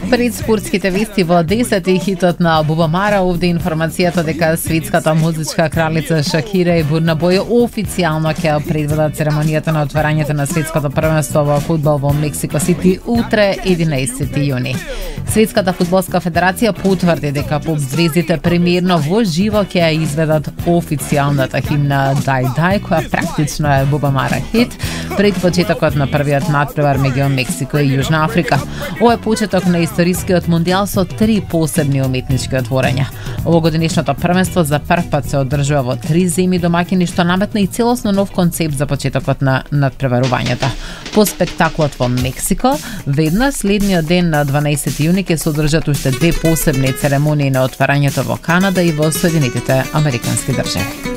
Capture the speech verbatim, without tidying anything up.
Пред спортските вести во десет и хитот на Бубамара, овде информацијата дека светската музичка кралица Шакира и Бурна Бој официјално ќе предведат церемонијата на отварањето на светското првенство во фудбал во Мексико Сити утре единаесети јуни. Светската фудбалска федерација потврди дека поп-звездите премиерно во живо ќе ја изведат официјалната химна Дай Дай, која практично е Бубамара хит, пред почетокот на првиот натпревар меѓу Мексико и Јужна Африка. Ова е почеток на историскиот мондијал со три посебни уметнички отворања. Овогодинешното првенство за прв пат се одржува во три земји домаќини, што наметна и целосно нов концепт за почетокот на надпреварувањата. По спектаклот во Мексико, веднаш следниот ден на дванаесети јуни ќе се одржат уште две посебни церемонии на отварањето во Канада и во Соединетите Американски држави.